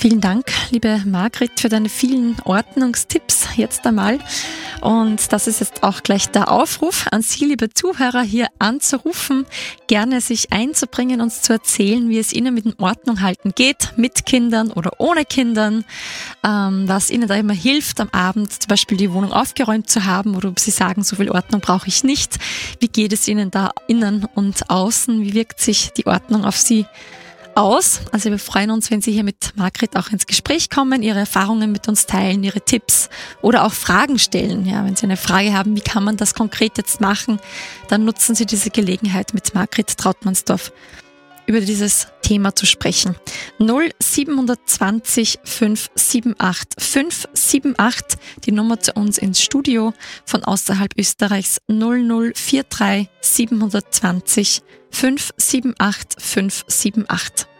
Vielen Dank, liebe Margret, für deine vielen Ordnungstipps jetzt einmal. Und das ist jetzt auch gleich der Aufruf an Sie, liebe Zuhörer, hier anzurufen, gerne sich einzubringen, uns zu erzählen, wie es Ihnen mit dem Ordnung halten geht, mit Kindern oder ohne Kindern, was Ihnen da immer hilft, am Abend zum Beispiel die Wohnung aufgeräumt zu haben oder ob Sie sagen, so viel Ordnung brauche ich nicht. Wie geht es Ihnen da innen und außen? Wie wirkt sich die Ordnung auf Sie aus? Also wir freuen uns, wenn Sie hier mit Margret auch ins Gespräch kommen, Ihre Erfahrungen mit uns teilen, Ihre Tipps oder auch Fragen stellen. Ja, wenn Sie eine Frage haben, wie kann man das konkret jetzt machen, dann nutzen Sie diese Gelegenheit, mit Margret Trautmannsdorf über dieses Thema zu sprechen. 0720 578 578, die Nummer zu uns ins Studio von außerhalb Österreichs 0043 720 578 578.